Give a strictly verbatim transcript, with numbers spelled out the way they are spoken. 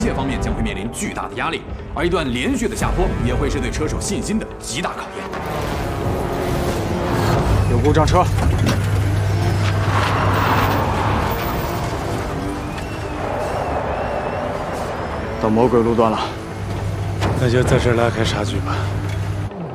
械方面将会面临巨大的压力，而一段连续的下坡也会是对车手信心的极大考验。 有故障车。 到魔鬼路段了， 那就在这儿拉开差距吧。